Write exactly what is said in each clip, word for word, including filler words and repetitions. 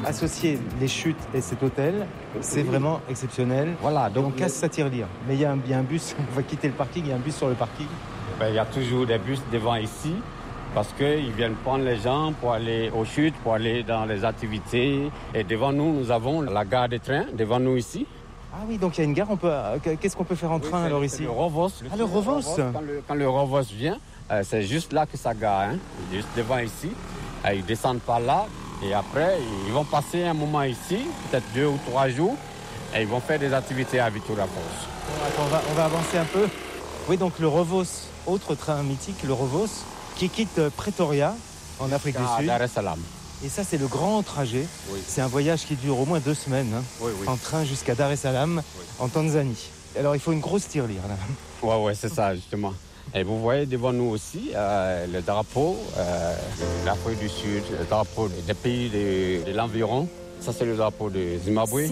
associer les chutes et cet hôtel, c'est oui. vraiment exceptionnel. Voilà, donc on casse sa tirelire. Mais il y, y a un bus, on va quitter le parking, il y a un bus sur le parking. Ben, il y a toujours des bus devant ici, parce qu'ils viennent prendre les gens pour aller aux chutes, pour aller dans les activités. Et devant nous, nous avons la gare des trains, devant nous ici. Ah oui, donc il y a une gare, on peut, qu'est-ce qu'on peut faire en oui, train alors ici? Le Rovos. Ah, le Rovos, Rovos quand, le, quand le Rovos vient, euh, c'est juste là que ça gare, hein, juste devant ici. Euh, ils descendent par là et après, ils vont passer un moment ici, peut-être deux ou trois jours, et ils vont faire des activités à Vitória Falls. Bon, attends, on va, on va avancer un peu. Oui, donc le Rovos, autre train mythique, le Rovos, qui quitte Pretoria, en Afrique ah, du Sud. Dar es Salaam. Et ça, c'est le grand trajet. Oui. C'est un voyage qui dure au moins deux semaines, hein, oui, oui. en train jusqu'à Dar es Salaam, oui. en Tanzanie. Alors, il faut une grosse tirelire, là. Oui, ouais, c'est ça, justement. Et vous voyez devant nous aussi euh, le drapeau, euh, l'Afrique du Sud, le drapeau des pays de, de l'environ. Ça, c'est le drapeau de Zimbabwe.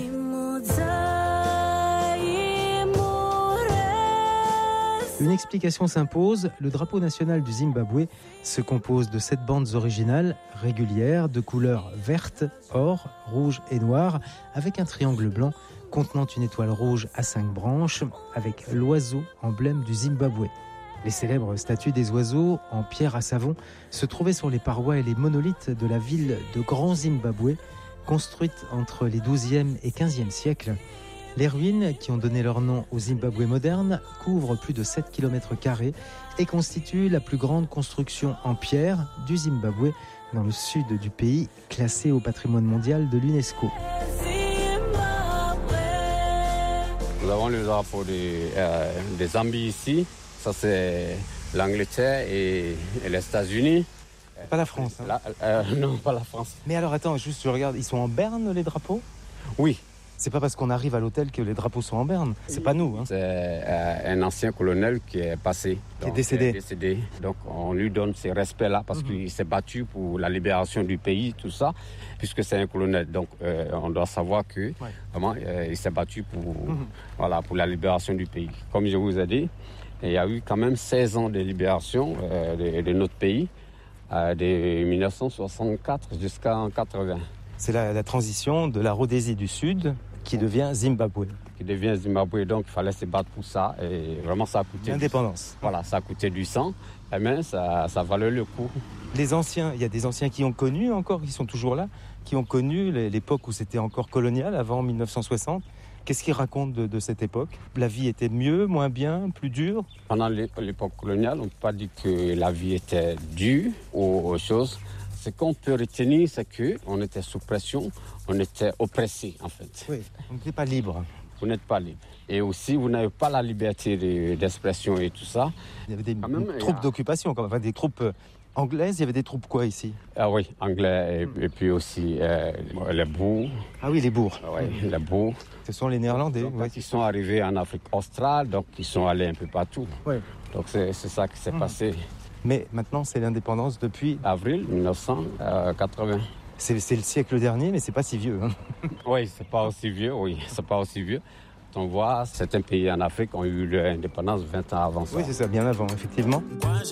Une explication s'impose, le drapeau national du Zimbabwe se compose de sept bandes originales, régulières, de couleurs verte, or, rouge et noir, avec un triangle blanc contenant une étoile rouge à cinq branches, avec l'oiseau emblème du Zimbabwe. Les célèbres statues des oiseaux en pierre à savon se trouvaient sur les parois et les monolithes de la ville de Grand Zimbabwe, construite entre les douzième et quinzième siècles. Les ruines, qui ont donné leur nom au Zimbabwe moderne, couvrent plus de sept kilomètres carrés et constituent la plus grande construction en pierre du Zimbabwe, dans le sud du pays, classée au patrimoine mondial de l'UNESCO. Nous avons le drapeau des, euh, des Zambie ici. Ça, c'est l'Angleterre et, et les États-Unis. Pas la France. Hein. La, euh, non, pas la France. Mais alors, attends, juste, je regarde, ils sont en berne, les drapeaux ? Oui. C'est pas parce qu'on arrive à l'hôtel que les drapeaux sont en berne. C'est pas nous. Hein. C'est euh, un ancien colonel qui est passé. Qui donc, est décédé. Est décédé. Donc on lui donne ces respects-là parce mm-hmm. qu'il s'est battu pour la libération du pays, tout ça, puisque c'est un colonel. Donc euh, on doit savoir que ouais. vraiment euh, il s'est battu pour, mm-hmm. voilà, pour la libération du pays. Comme je vous ai dit, il y a eu quand même seize ans de libération euh, de, de notre pays, euh, de dix-neuf cent soixante-quatre jusqu'en quatre-vingts. C'est la, la transition de la Rhodésie du Sud qui devient Zimbabwe. Qui devient Zimbabwe, donc il fallait se battre pour ça. Et vraiment, ça a coûté... L'indépendance. Du... Voilà, ça a coûté du sang, mais ça, ça valait le coup. Les anciens, il y a des anciens qui ont connu encore, qui sont toujours là, qui ont connu l'époque où c'était encore colonial, avant dix-neuf cent soixante. Qu'est-ce qu'ils racontent de, de cette époque ? La vie était mieux, moins bien, plus dure ? Pendant l'époque coloniale, on ne peut pas dire que la vie était dure ou autre chose. Ce qu'on peut retenir, c'est qu'on était sous pression, on était oppressé en fait. Oui, on n'était pas libre. Vous n'êtes pas libre. Et aussi, vous n'avez pas la liberté de, d'expression et tout ça. Il y avait des même, troupes a... d'occupation, enfin, des troupes anglaises. Il y avait des troupes quoi ici ? Ah oui, anglais et, et puis aussi euh, les bourgs. Ah oui, les bourgs. Ah oui, les bourgs. Ce sont les Néerlandais. Donc, ouais. Ils sont arrivés en Afrique australe, donc ils sont allés un peu partout. Oui. Donc c'est, c'est ça qui s'est mmh. passé. Mais maintenant, c'est l'indépendance depuis... avril dix-neuf cent quatre-vingts. C'est, c'est le siècle dernier, mais c'est pas si vieux. Hein. Oui, c'est pas aussi vieux, oui, c'est pas aussi vieux. On voit, certains pays en Afrique ont eu l'indépendance vingt ans avant ça. Oui, c'est ça, bien avant, effectivement.